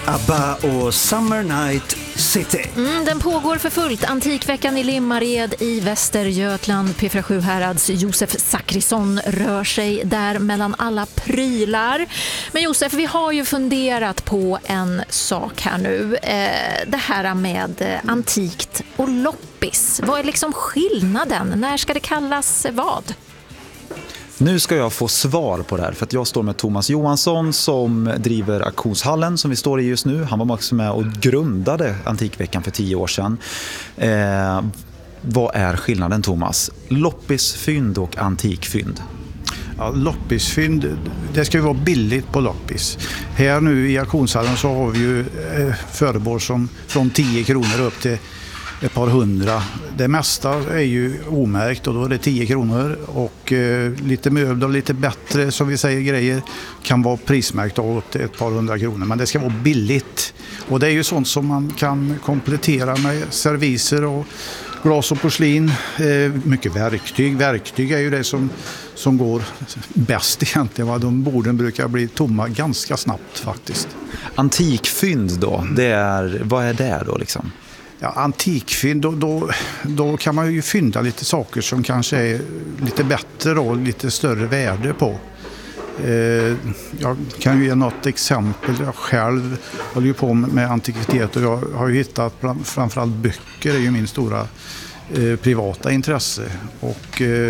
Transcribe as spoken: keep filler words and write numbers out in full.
ABBA och Summer Night City. Mm, den pågår för fullt. Antikveckan i Limmared i Västergötland. P fyra sju Härads Josef Zachrisson rör sig där mellan alla prylar. Men Josef, vi har ju funderat på en sak här nu. Eh, det här med antikt och loppis. Vad är liksom skillnaden? När ska det kallas vad? Nu ska jag få svar på det här, för att jag står med Thomas Johansson som driver Auktionshallen som vi står i just nu. Han var också med och grundade Antikveckan för tio år sedan. Eh, vad är skillnaden, Thomas? Loppisfynd och antikfynd? Ja, loppisfynd, det ska ju vara billigt på loppis. Här nu i auktionshallen så har vi ju eh, föremål som från tio kronor upp till ett par hundra. Det mesta är ju omärkt och då är det tio kronor och eh, lite möbler och lite bättre, som vi säger, grejer kan vara prismärkt och upp till ett par hundra kronor. Men det ska vara billigt och det är ju sånt som man kan komplettera med serviser och glas och porslin. Eh, mycket verktyg. Verktyg är ju det som, som går bäst egentligen. Va? De borden brukar bli tomma ganska snabbt faktiskt. Antikfynd då, det är, vad är det då liksom? Ja, antikfynd, då, då, då kan man ju fynda lite saker som kanske är lite bättre och lite större värde på. Eh, jag kan ju ge något exempel. Jag själv håller ju på med antikvitet och jag har ju hittat bland, framförallt böcker är ju min stora eh, privata intresse. Och eh,